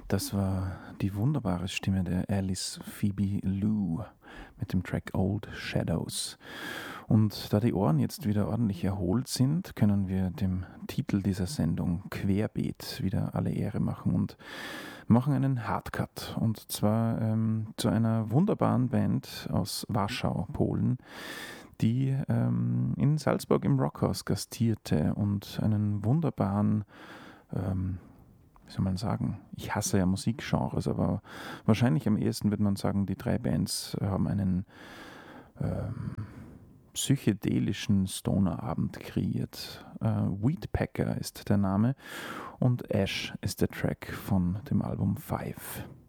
Das war die wunderbare Stimme der Alice Phoebe Lou mit dem Track Old Shadows. Und da die Ohren jetzt wieder ordentlich erholt sind, können wir dem Titel dieser Sendung Querbeet wieder alle Ehre machen und machen einen Hardcut. Und zwar zu einer wunderbaren Band aus Warschau, Polen, die in Salzburg im Rockhaus gastierte und einen wunderbaren wie soll man sagen, ich hasse ja Musikgenres, aber wahrscheinlich am ehesten würde man sagen, die drei Bands haben einen psychedelischen Stonerabend kreiert. Weedpecker ist der Name und Ash ist der Track von dem Album Five.